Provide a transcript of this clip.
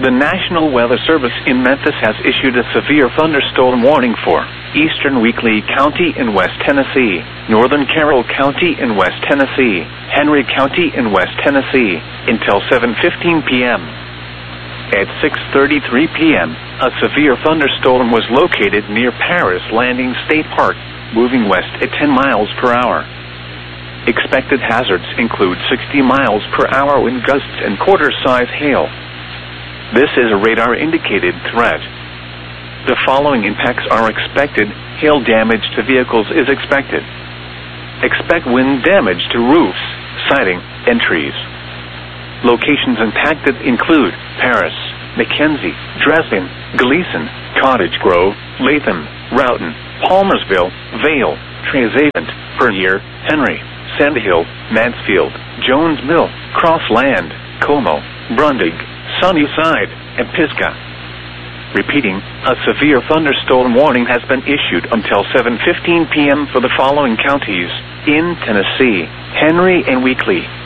The National Weather Service in Memphis has issued a severe thunderstorm warning for Eastern Weakley County in West Tennessee, Northern Carroll County in West Tennessee, Henry County in West Tennessee, until 7:15 p.m. At 6:33 p.m., a severe thunderstorm was located near Paris Landing State Park, moving west at 10 miles per hour. Expected hazards include 60 miles per hour wind gusts and quarter-size hail. This is a radar-indicated threat. The following impacts are expected. Hail damage to vehicles is expected. Expect wind damage to roofs, siding, and trees. Locations impacted include Paris, McKenzie, Dresden, Gleason, Cottage Grove, Latham, Roughton, Palmersville, Vale, Treasavant, Bernier, Henry, Sandhill, Mansfield, Jones Mill, Crossland, Como, Brundig, Sunnyside, and Pisgah. Repeating, a severe thunderstorm warning has been issued until 7:15 p.m. for the following counties in Tennessee: Henry and Weakley,